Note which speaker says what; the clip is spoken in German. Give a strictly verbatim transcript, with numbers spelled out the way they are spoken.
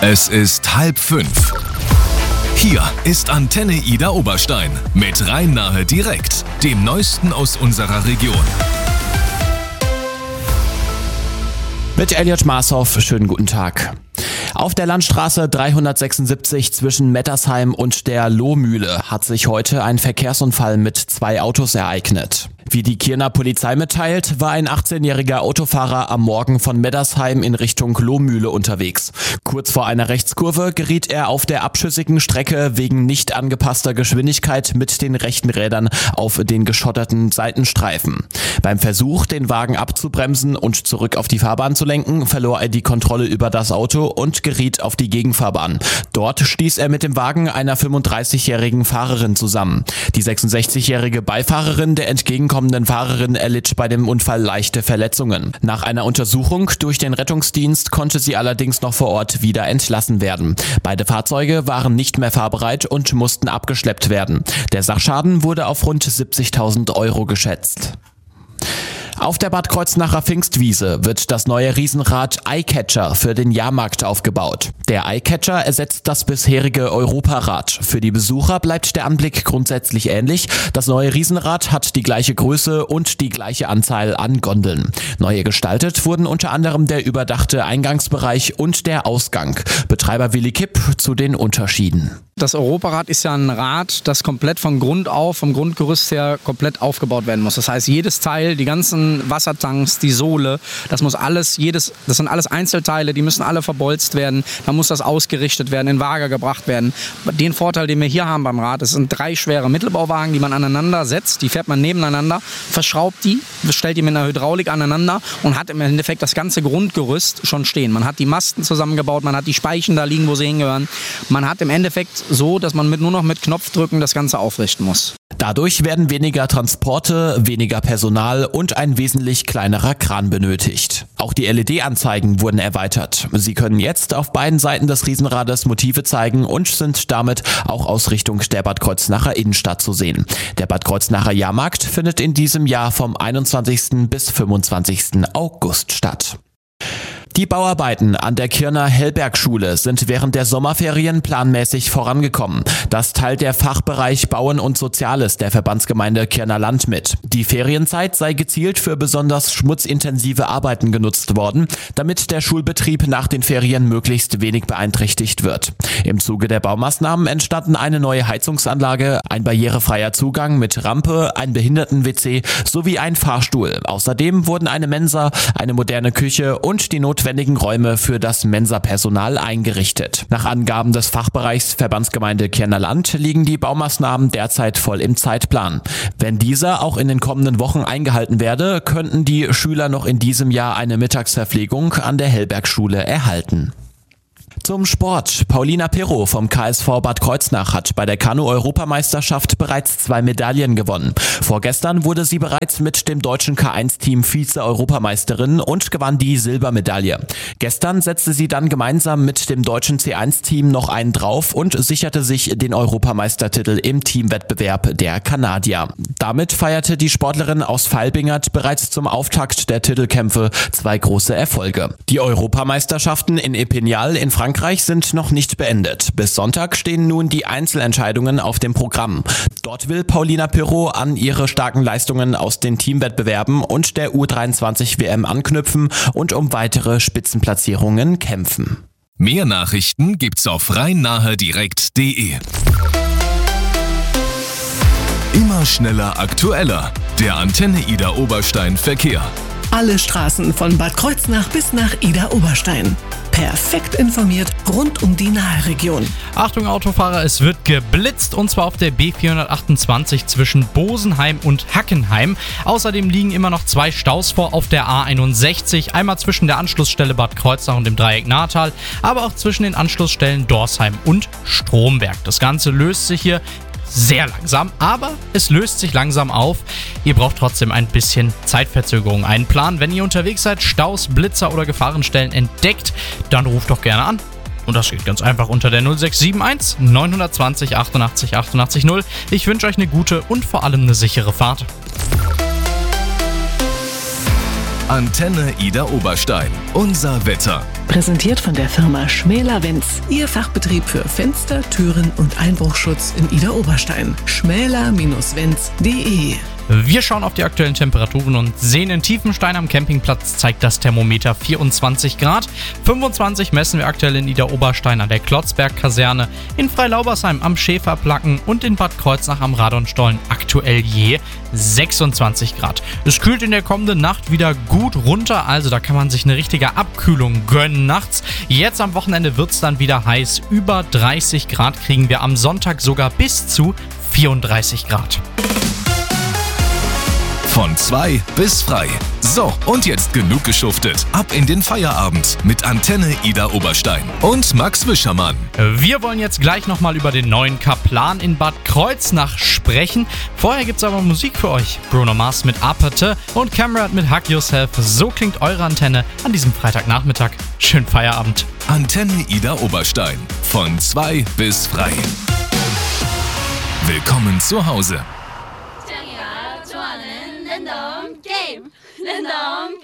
Speaker 1: Es ist halb fünf. Hier ist Antenne Ida Oberstein mit Rhein-Nahe direkt, dem Neuesten aus unserer Region.
Speaker 2: Mit Elliot Marshoff, schönen guten Tag. Auf der Landstraße dreihundertsechsundsiebzig zwischen Mettersheim und der Lohmühle hat sich heute ein Verkehrsunfall mit zwei Autos ereignet. Wie die Kiener Polizei mitteilt, war ein achtzehnjähriger Autofahrer am Morgen von Meddersheim in Richtung Lohmühle unterwegs. Kurz vor einer Rechtskurve geriet er auf der abschüssigen Strecke wegen nicht angepasster Geschwindigkeit mit den rechten Rädern auf den geschotterten Seitenstreifen. Beim Versuch, den Wagen abzubremsen und zurück auf die Fahrbahn zu lenken, verlor er die Kontrolle über das Auto und geriet auf die Gegenfahrbahn. Dort stieß er mit dem Wagen einer fünfunddreißigjährigen Fahrerin zusammen. Die sechsundsechzigjährige Beifahrerin der entgegenkommenden Fahrerin erlitt bei dem Unfall leichte Verletzungen. Nach einer Untersuchung durch den Rettungsdienst konnte sie allerdings noch vor Ort wieder entlassen werden. Beide Fahrzeuge waren nicht mehr fahrbereit und mussten abgeschleppt werden. Der Sachschaden wurde auf rund siebzigtausend Euro geschätzt. Auf der Bad Kreuznacher Pfingstwiese wird das neue Riesenrad Eyecatcher für den Jahrmarkt aufgebaut. Der Eyecatcher ersetzt das bisherige Europarad. Für die Besucher bleibt der Anblick grundsätzlich ähnlich. Das neue Riesenrad hat die gleiche Größe und die gleiche Anzahl an Gondeln. Neu gestaltet wurden unter anderem der überdachte Eingangsbereich und der Ausgang. Betreiber Willi Kipp zu den Unterschieden.
Speaker 3: Das Europarad ist ja ein Rad, das komplett von Grund auf, vom Grundgerüst her komplett aufgebaut werden muss. Das heißt, jedes Teil, die ganzen Wassertanks, die Sohle, das muss alles, jedes, das sind alles Einzelteile, die müssen alle verbolzt werden. Dann muss das ausgerichtet werden, in Waage gebracht werden. Den Vorteil, den wir hier haben beim Rad, es sind drei schwere Mittelbauwagen, die man aneinander setzt. Die fährt man nebeneinander, verschraubt die, stellt die mit einer Hydraulik aneinander und hat im Endeffekt das ganze Grundgerüst schon stehen. Man hat die Masten zusammengebaut, man hat die Speichen da liegen, wo sie hingehören. Man hat im Endeffekt so, dass man mit, nur noch mit Knopfdrücken das Ganze aufrichten muss.
Speaker 2: Dadurch werden weniger Transporte, weniger Personal und ein wesentlich kleinerer Kran benötigt. Auch die L E D-Anzeigen wurden erweitert. Sie können jetzt auf beiden Seiten des Riesenrades Motive zeigen und sind damit auch aus Richtung der Bad Kreuznacher Innenstadt zu sehen. Der Bad Kreuznacher Jahrmarkt findet in diesem Jahr vom einundzwanzigsten bis fünfundzwanzigsten August statt. Die Bauarbeiten an der Kirner Hellbergschule sind während der Sommerferien planmäßig vorangekommen. Das teilt der Fachbereich Bauen und Soziales der Verbandsgemeinde Kirner Land mit. Die Ferienzeit sei gezielt für besonders schmutzintensive Arbeiten genutzt worden, damit der Schulbetrieb nach den Ferien möglichst wenig beeinträchtigt wird. Im Zuge der Baumaßnahmen entstanden eine neue Heizungsanlage, ein barrierefreier Zugang mit Rampe, ein Behinderten-W C sowie ein Fahrstuhl. Außerdem wurden eine Mensa, eine moderne Küche und die notwendigen Räume für das Mensa-Personal eingerichtet. Nach Angaben des Fachbereichs Verbandsgemeinde Kirner Land liegen die Baumaßnahmen derzeit voll im Zeitplan. Wenn dieser auch in den kommenden Wochen eingehalten werde, könnten die Schüler noch in diesem Jahr eine Mittagsverpflegung an der Hellbergschule erhalten. Zum Sport. Paulina Pirro vom K S V Bad Kreuznach hat bei der Kanu-Europameisterschaft bereits zwei Medaillen gewonnen. Vorgestern wurde sie bereits mit dem deutschen K eins Team Vize-Europameisterin und gewann die Silbermedaille. Gestern setzte sie dann gemeinsam mit dem deutschen C eins Team noch einen drauf und sicherte sich den Europameistertitel im Teamwettbewerb der Kanadier. Damit feierte die Sportlerin aus Vailbingert bereits zum Auftakt der Titelkämpfe zwei große Erfolge. Die Europameisterschaften in Epinal in Frankreich sind noch nicht beendet. Bis Sonntag stehen nun die Einzelentscheidungen auf dem Programm. Dort will Paulina Pirro an ihre starken Leistungen aus den Teamwettbewerben und der U dreiundzwanzig W M anknüpfen und um weitere Spitzenplatzierungen kämpfen.
Speaker 1: Mehr Nachrichten gibt's auf rhein-nahe direkt punkt de. Immer schneller, aktueller. Der Antenne Ida Oberstein Verkehr.
Speaker 4: Alle Straßen von Bad Kreuznach bis nach Ida Oberstein. Perfekt informiert rund um die Nahregion.
Speaker 5: Achtung Autofahrer, es wird geblitzt und zwar auf der B vierhundertachtundzwanzig zwischen Bosenheim und Hackenheim. Außerdem liegen immer noch zwei Staus vor auf der A einundsechzig, einmal zwischen der Anschlussstelle Bad Kreuznach und dem Dreieck Nahrtal, aber auch zwischen den Anschlussstellen Dorsheim und Stromberg. Das Ganze löst sich hier sehr langsam, aber es löst sich langsam auf. Ihr braucht trotzdem ein bisschen Zeitverzögerung einplanen. Wenn ihr unterwegs seid, Staus, Blitzer oder Gefahrenstellen entdeckt, dann ruft doch gerne an. Und das geht ganz einfach unter der null sechs sieben eins neun zwei null achtundachtzig achtundachtzig null. Ich wünsche euch eine gute und vor allem eine sichere Fahrt.
Speaker 1: Antenne Ida Oberstein. Unser Wetter.
Speaker 4: Präsentiert von der Firma Schmäler-Wenz. Ihr Fachbetrieb für Fenster, Türen und Einbruchschutz in Idar-Oberstein. schmäler Wenz punkt de.
Speaker 5: Wir schauen auf die aktuellen Temperaturen und sehen, in Tiefenstein am Campingplatz zeigt das Thermometer vierundzwanzig Grad. fünfundzwanzig messen wir aktuell in Idar-Oberstein an der Klotzberg-Kaserne, in Freilaubersheim am Schäferplacken und in Bad Kreuznach am Radonstollen aktuell je sechsundzwanzig Grad. Es kühlt in der kommenden Nacht wieder gut runter, also da kann man sich eine richtige Abkühlung gönnen nachts. Jetzt am Wochenende wird es dann wieder heiß. Über dreißig Grad kriegen wir am Sonntag sogar bis zu vierunddreißig Grad.
Speaker 1: Von zwei bis frei. So, und jetzt genug geschuftet. Ab in den Feierabend mit Antenne Idar Oberstein und Max Wischermann.
Speaker 5: Wir wollen jetzt gleich nochmal über den neuen Kaplan in Bad Kreuznach sprechen. Vorher gibt's aber Musik für euch. Bruno Mars mit Apathe und Camrad mit Hug Yourself. So klingt eure Antenne an diesem Freitagnachmittag. Schönen Feierabend.
Speaker 1: Antenne Idar Oberstein. Von zwei bis frei. Willkommen zu Hause.
Speaker 6: 좋아하는 랜덤 게임 랜덤